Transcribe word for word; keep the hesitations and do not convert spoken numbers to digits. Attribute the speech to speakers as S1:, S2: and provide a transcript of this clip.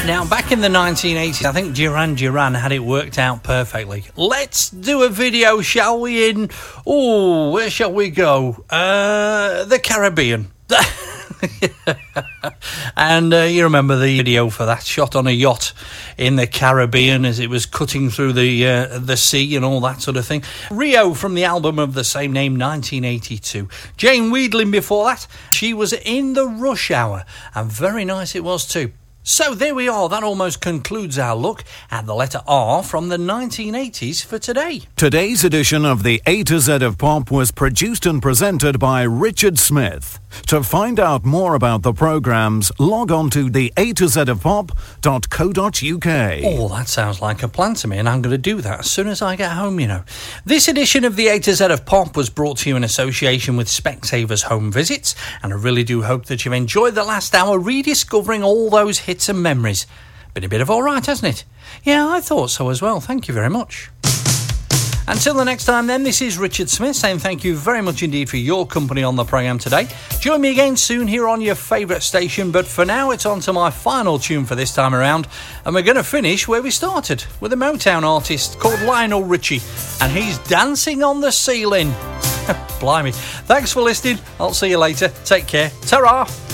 S1: Now, back in the nineteen eighties, I think Duran Duran had it worked out perfectly. Let's do a video, shall we, in... Oh, where shall we go? Uh, the Caribbean. And uh, you remember the video for that, shot on a yacht in the Caribbean as it was cutting through the uh, the sea and all that sort of thing. Rio from the album of the same name, nineteen eighty-two. Jane Wiedlin before that, she was in the Rush Hour, and very nice it was too. So there we are, that almost concludes our look at the letter R from the nineteen eighties for today.
S2: Today's edition of the A to Z of Pop was produced and presented by Richard Smith. To find out more about the programmes, log on to the A to Z of Pop dot co dot uk.
S1: Oh, that sounds like a plan to me, and I'm going to do that as soon as I get home, you know. This edition of the A to Z of Pop was brought to you in association with Specsavers Home Visits, and I really do hope that you've enjoyed the last hour rediscovering all those hits and memories. Been a bit of all right, hasn't it? Yeah, I thought so as well. Thank you very much. Until the next time then, this is Richard Smith saying thank you very much indeed for your company on the programme today. Join me again soon here on your favourite station, but for now it's on to my final tune for this time around, and we're going to finish where we started, with a Motown artist called Lionel Richie, and he's dancing on the ceiling. Blimey. Thanks for listening. I'll see you later. Take care. Ta-ra!